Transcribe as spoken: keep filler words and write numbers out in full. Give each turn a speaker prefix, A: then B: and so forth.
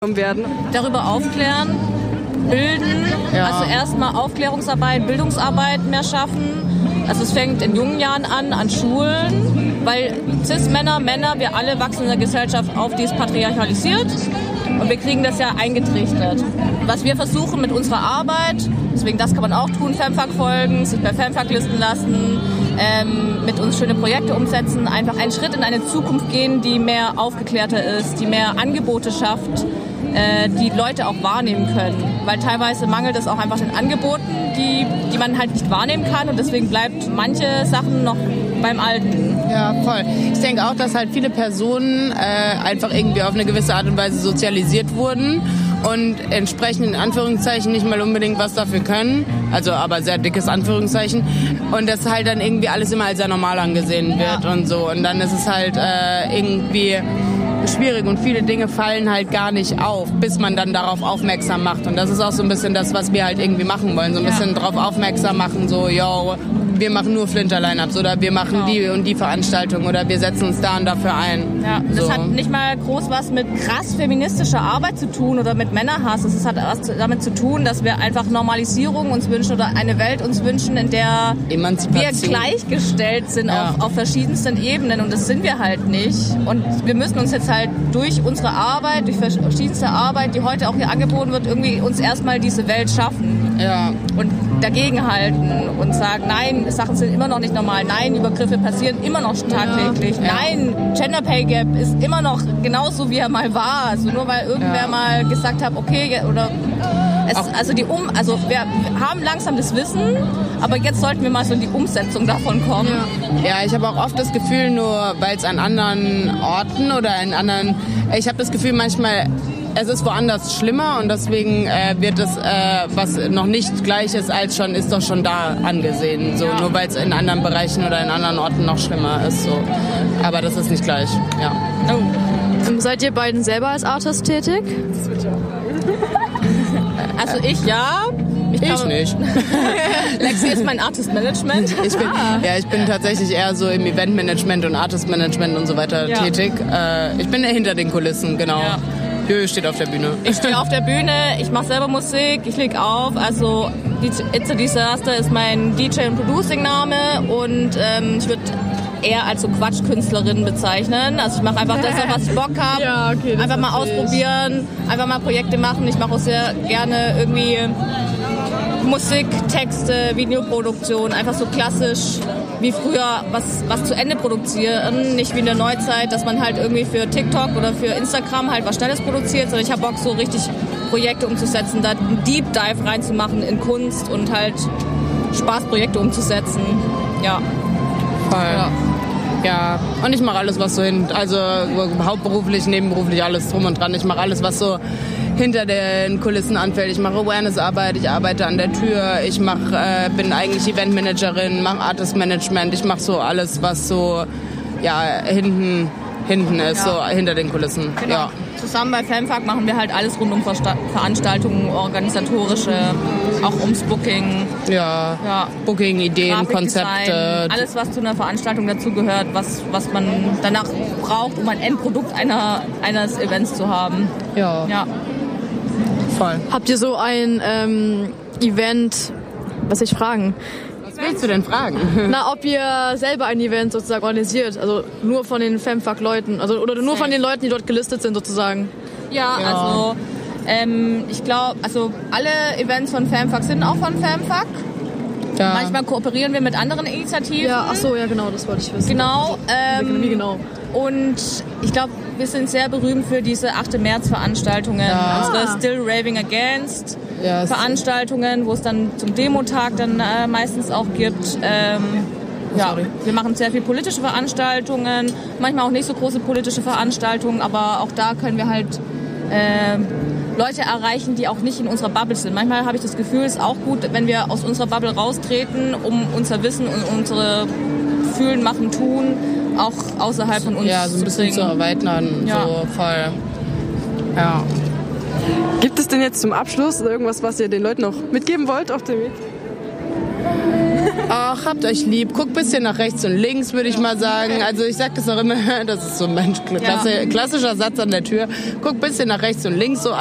A: werden.
B: Darüber aufklären, bilden, ja. Also erstmal Aufklärungsarbeit, Bildungsarbeit mehr schaffen. Also es fängt in jungen Jahren an, an Schulen, weil Cis-Männer, Männer, wir alle wachsen in der Gesellschaft auf, die ist patriarchalisiert und wir kriegen das ja eingetrichtert. Was wir versuchen mit unserer Arbeit, deswegen das kann man auch tun, Femfuck folgen, sich bei Femfuck listen lassen, ähm, mit uns schöne Projekte umsetzen, einfach einen Schritt in eine Zukunft gehen, die mehr aufgeklärter ist, die mehr Angebote schafft, äh, die Leute auch wahrnehmen können. Weil teilweise mangelt es auch einfach den Angeboten, die, die man halt nicht wahrnehmen kann und deswegen bleibt manche Sachen noch beim Alten.
C: Ja, voll. Ich denke auch, dass halt viele Personen äh, einfach irgendwie auf eine gewisse Art und Weise sozialisiert wurden und entsprechend in Anführungszeichen nicht mal unbedingt was dafür können, also aber sehr dickes Anführungszeichen, und das halt dann irgendwie alles immer als sehr normal angesehen wird, ja. Und so, und dann ist es halt äh, irgendwie schwierig und viele Dinge fallen halt gar nicht auf, bis man dann darauf aufmerksam macht, und das ist auch so ein bisschen das, was wir halt irgendwie machen wollen, so ein bisschen ja. darauf aufmerksam machen, so, yo, wir machen nur Flinter-Line-Ups oder wir machen genau. die und die Veranstaltung oder wir setzen uns da und dafür ein.
B: Ja, das
C: so.
B: hat nicht mal groß was mit krass feministischer Arbeit zu tun oder mit Männerhass. Es hat was damit zu tun, dass wir einfach Normalisierung uns wünschen oder eine Welt uns wünschen, in der wir gleichgestellt sind ja. auf, auf verschiedensten Ebenen, und das sind wir halt nicht. Und wir müssen uns jetzt halt durch unsere Arbeit, durch verschiedenste Arbeit, die heute auch hier angeboten wird, irgendwie uns erstmal diese Welt schaffen.
C: Ja.
B: Und dagegenhalten und sagen, nein, Sachen sind immer noch nicht normal, nein, Übergriffe passieren immer noch tagtäglich, ja. nein, Gender Pay Gap ist immer noch genauso, wie er mal war, also nur weil irgendwer ja. mal gesagt hat, okay, oder es, also die um, also wir haben langsam das Wissen, aber jetzt sollten wir mal so in die Umsetzung davon kommen.
C: Ja, ja, ich habe auch oft das Gefühl, nur weil es an anderen Orten oder in anderen, ich habe das Gefühl manchmal, es ist woanders schlimmer und deswegen äh, wird es, äh, was noch nicht gleich ist als schon, ist doch schon da angesehen. So, ja. Nur weil es in anderen Bereichen oder in anderen Orten noch schlimmer ist. So. Aber das ist nicht gleich. Ja.
A: Oh. Seid ihr beiden selber als Artist tätig?
B: Also ich ja.
C: Ich, ich nicht.
B: Lexi ist mein Artist Management.
C: Ich bin, ah. Ja, ich bin tatsächlich eher so im Event Management und Artist Management und so weiter ja. tätig. Äh, ich bin hinter den Kulissen, genau. Ja. Jö steht auf der Bühne.
B: Ich stehe auf der Bühne, ich mache selber Musik, ich leg auf. Also It's a Disaster ist mein D J- und Producing-Name und ähm, ich würde eher als so Quatschkünstlerin bezeichnen. Also ich mache einfach das, auf was ich Bock habe.
A: Ja, okay,
B: einfach mal ausprobieren, ich. einfach mal Projekte machen. Ich mache auch sehr gerne irgendwie Musik, Texte, Videoproduktion, einfach so klassisch wie früher was, was zu Ende produzieren, nicht wie in der Neuzeit, dass man halt irgendwie für TikTok oder für Instagram halt was Schnelles produziert, sondern ich habe Bock, so richtig Projekte umzusetzen, da einen Deep Dive reinzumachen in Kunst und halt Spaßprojekte umzusetzen. Ja.
C: Voll. Ja. Ja, und ich mache alles, was so hin, also hauptberuflich, nebenberuflich, alles drum und dran. Ich mache alles, was so hinter den Kulissen anfällt. Ich mache Awareness-Arbeit, ich arbeite an der Tür, ich mach, äh, bin eigentlich Event-Managerin, mache Artist-Management, ich mache so alles, was so ja, hinten, hinten ist, ja. so hinter den Kulissen.
B: Genau. Ja. Zusammen bei Femfuck machen wir halt alles rund um Versta- Veranstaltungen, organisatorische, auch ums Booking.
C: Ja, ja. Booking, Ideen, Konzepte.
B: Alles, was zu einer Veranstaltung dazugehört, was, was man danach braucht, um ein Endprodukt einer, eines Events zu haben.
C: Ja.
B: ja.
C: Voll.
A: Habt ihr so ein ähm, Event, was soll ich fragen?
C: Was willst du denn fragen?
A: Na, ob ihr selber ein Event sozusagen organisiert, also nur von den Femfuck-Leuten, also oder nur von den Leuten, die dort gelistet sind sozusagen.
B: Ja, ja. also ähm, ich glaube, also alle Events von Femfuck sind auch von Femfuck. Ja. Manchmal kooperieren wir mit anderen Initiativen.
A: Ja, ach so, ja genau, das wollte ich wissen.
B: Genau. Ähm,
A: Wie genau?
B: Und ich glaube, wir sind sehr berühmt für diese achte März-Veranstaltungen.
C: Ja.
B: Unsere Still Raving Against
C: ja,
B: Veranstaltungen, wo es dann zum Demotag dann äh, meistens auch gibt. Ähm, ja, wir machen sehr viel politische Veranstaltungen, manchmal auch nicht so große politische Veranstaltungen, aber auch da können wir halt äh, Leute erreichen, die auch nicht in unserer Bubble sind. Manchmal habe ich das Gefühl, es ist auch gut, wenn wir aus unserer Bubble raustreten, um unser Wissen und unsere Fühlen, Machen, Tun auch außerhalb von uns
C: ja, so ein bisschen zu, zu erweitern. Ja. So voll. Ja.
D: Gibt es denn jetzt zum Abschluss irgendwas, was ihr den Leuten noch mitgeben wollt auf dem Weg?
C: ach, habt euch lieb, guckt ein bisschen nach rechts und links, würde ich mal sagen. Also ich sag das auch immer, das ist so ein Mensch, klasse, klassischer Satz an der Tür. Guckt ein bisschen nach rechts und links, so